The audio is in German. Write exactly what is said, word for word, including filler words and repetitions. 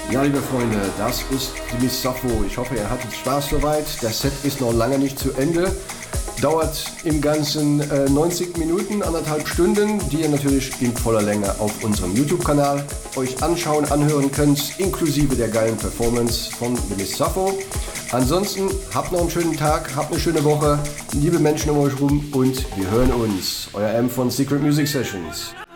Ja, liebe Freunde, das ist die Miss Sappho. Ich hoffe, ihr hattet Spaß soweit. Der Set ist noch lange nicht zu Ende. Dauert im Ganzen äh, neunzig Minuten, anderthalb Stunden, die ihr natürlich in voller Länge auf unserem YouTube-Kanal euch anschauen, anhören könnt, inklusive der geilen Performance von The Miss Sappho. Ansonsten habt noch einen schönen Tag, habt eine schöne Woche, liebe Menschen um euch rum und wir hören uns. Euer M von Secret Music Sessions.